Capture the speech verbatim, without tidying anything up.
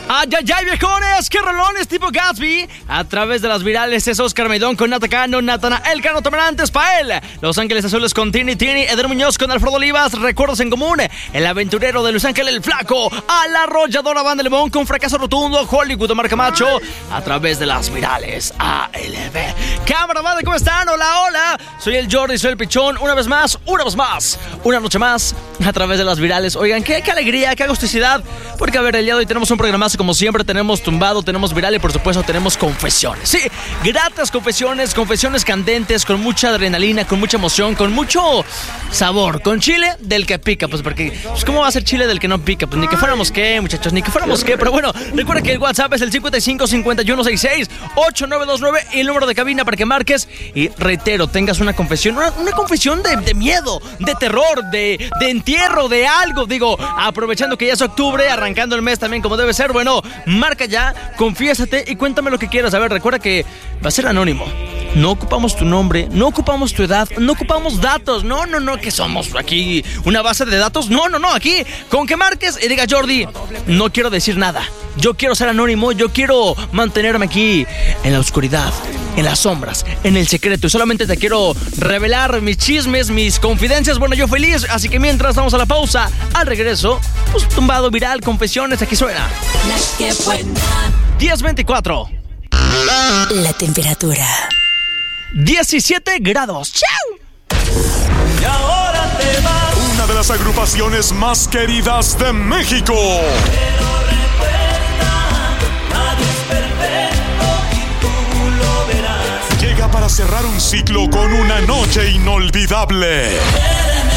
¡Ay, ay, ay, viejones! ¡Qué rolones tipo Gatsby! A través de las virales es Oscar Maidón con Nata Cano, Natana El Cano Tomerantes pa' él. Los Ángeles Azules con Tini Tini, Eder Muñoz con Alfredo Olivas, Recuerdos en Común, El Aventurero de Luis Ángel el Flaco, A la Arrolladora Banda Limón con Fracaso Rotundo, Hollywood Omar Camacho, a través de las virales A L B. Cámara, banda, ¿cómo están? Hola, hola. Soy el Jordi, soy el Pichón. Una vez más, una vez más, una noche más, a través de las virales. Oigan, qué, qué alegría, qué agusticidad. Porque, a ver, el día de hoy tenemos un programazo como siempre. Tenemos tumbado, tenemos viral y, por supuesto, tenemos confesiones. Sí, gratas confesiones, confesiones candentes, con mucha adrenalina, con mucha emoción, con mucho sabor. Con chile del que pica, pues porque, pues, ¿cómo va a ser chile del que no pica? Pues ni que fuéramos qué, muchachos, ni que fuéramos qué. Pero bueno, recuerda que el WhatsApp es el cincuenta y cinco, cincuenta y uno, sesenta y seis, ochenta y nueve veintinueve y el número de cabina para que marques. Y reitero, tengas una confesión, una, una confesión de, de miedo, de terror, de, de entierro, de algo. Digo, aprovechando que ya es octubre, arrancando el mes también como debe ser. Bueno, marca ya, confiésate y cuéntame lo que quieras. A ver, recuerda que va a ser anónimo. No ocupamos tu nombre, no ocupamos tu edad, no ocupamos datos. No, no, no, que somos aquí una base de datos. No, no, no, aquí con que marques y diga, Jordi, no quiero decir nada. Yo quiero ser anónimo, yo quiero mantenerme aquí en la oscuridad, en las sombras, en el secreto. Y solamente te quiero revelar mis chismes, mis confidencias. Bueno, yo feliz, así que mientras vamos a la pausa, al regreso, pues tumbado, viral, confesiones, aquí suena diez veinticuatro. La temperatura diecisiete grados. ¡Chau! Y ahora te vas. Una de las agrupaciones más queridas de México. Pero recuerda, nadie es perfecto y tú lo verás. Llega para cerrar un ciclo con una noche inolvidable.